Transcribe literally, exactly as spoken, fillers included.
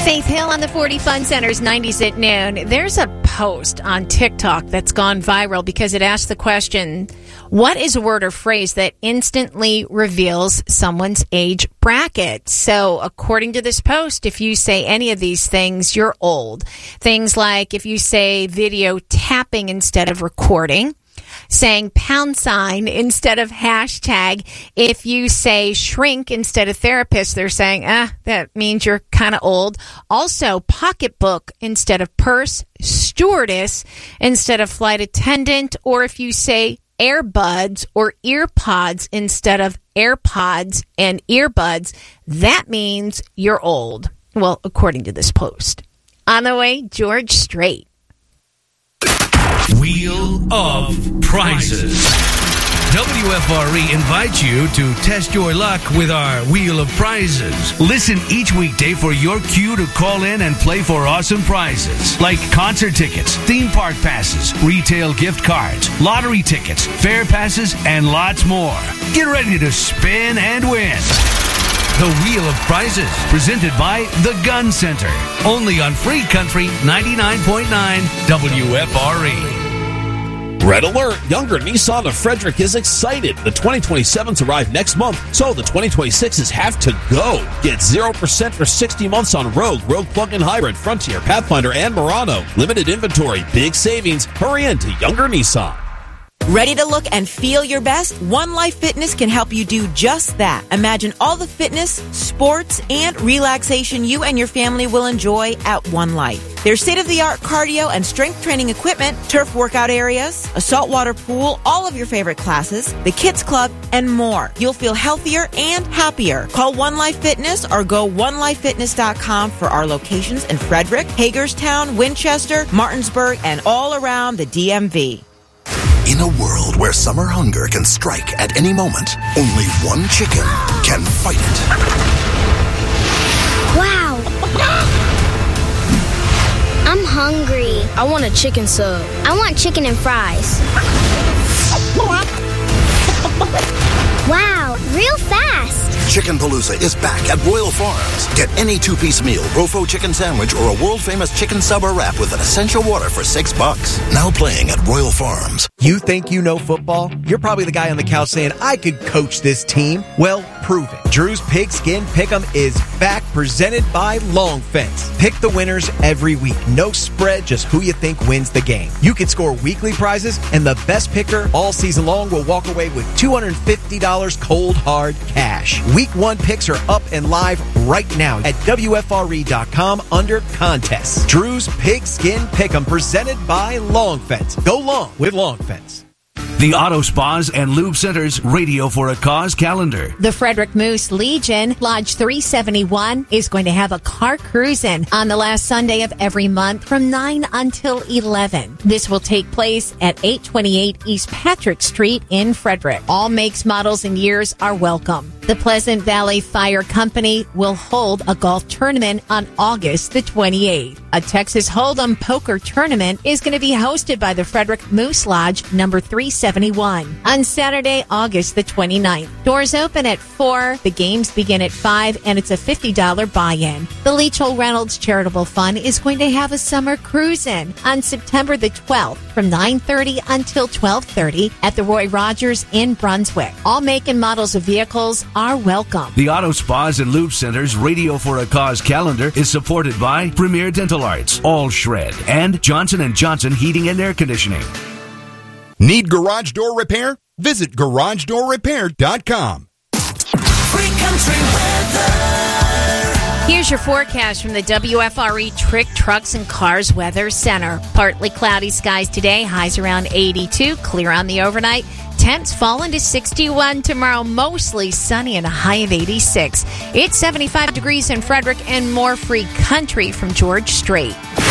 Faith Hill on the forty Fun Center's nineties at noon. There's a post on TikTok that's gone viral because it asked the question, what is a word or phrase that instantly reveals someone's age bracket? So according to this post, if you say any of these things, you're old. Things like if you say video tapping instead of recording, saying pound sign instead of hashtag. If you say shrink instead of therapist, they're saying, ah, that means you're kind of old. Also, pocketbook instead of purse, stewardess instead of flight attendant, or if you say earbuds or earpods instead of AirPods and earbuds, that means you're old. Well, according to this post. On the way, George Strait. Wheel of Prizes. W F R E invites you to test your luck with our Wheel of Prizes. Listen each weekday for your cue to call in and play for awesome prizes like concert tickets, theme park passes, retail gift cards, lottery tickets, fair passes, and lots more. Get ready to spin and win. The Wheel of Prizes, presented by The Gun Center. Only on Free Country ninety-nine point nine W F R E. Red alert! Younger Nissan of Frederick is excited. The twenty twenty-sevens arrive next month, so the twenty twenty-sixes have to go. Get zero percent for sixty months on Rogue, Rogue Plug-in Hybrid, Frontier, Pathfinder, and Murano. Limited inventory, big savings. Hurry in to Younger Nissan. Ready to look and feel your best? One Life Fitness can help you do just that. Imagine all the fitness, sports, and relaxation you and your family will enjoy at One Life. There's state-of-the-art cardio and strength training equipment, turf workout areas, a saltwater pool, all of your favorite classes, the kids club, and more. You'll feel healthier and happier. Call One Life Fitness or go one life fitness dot com for our locations in Frederick, Hagerstown, Winchester, Martinsburg, and all around the D M V. In a world where summer hunger can strike at any moment, only one chicken can fight it. Wow! I'm hungry. I want a chicken sub. I want chicken and fries. Wow, real fast. Chicken Palooza is back at Royal Farms. Get any two-piece meal, Rofo chicken sandwich, or a world-famous chicken sub or wrap with an essential water for six bucks. Now playing at Royal Farms. You think you know football? You're probably the guy on the couch saying, I could coach this team. Well, prove it. Drew's Pigskin Pick'em is back, presented by Long Fence. Pick the winners every week. No spread, just who you think wins the game. You can score weekly prizes, and the best picker all season long will walk away with two hundred fifty dollars cold hard cash. Week one picks are up and live right now at W F R E dot com under contests. Drew's Pigskin Pick'em, presented by Long Fence. Go long with Long Fence. The Auto Spas and Lube Center's Radio for a Cause calendar. The Frederick Moose Legion, Lodge three seventy-one, is going to have a car cruising on the last Sunday of every month from nine until eleven. This will take place at eight twenty-eight East Patrick Street in Frederick. All makes, models, and years are welcome. The Pleasant Valley Fire Company will hold a golf tournament on August the twenty-eighth. A Texas Hold'em poker tournament is going to be hosted by the Frederick Moose Lodge, number three seventy-one, on Saturday, August the twenty-ninth. Doors open at four, the games begin at five, and it's a fifty dollars buy-in. The Leachell Reynolds Charitable Fund is going to have a summer cruise-in on September the twelfth from nine thirty until twelve thirty at the Roy Rogers in Brunswick. All make and models of vehicles are welcome. The Auto Spas and Lube Center's Radio for a Cause calendar is supported by Premier Dental Arts, All Shred, and Johnson and Johnson Heating and Air Conditioning. Need garage door repair? Visit garage door repair dot com. Free country weather. Here's your forecast from the W F R E Trick Trucks and Cars Weather Center. Partly cloudy skies today, highs around eighty-two, clear on the overnight. Temps falling to sixty-one tomorrow, mostly sunny and a high of eighty-six. It's seventy-five degrees in Frederick, and more Free Country from George Strait.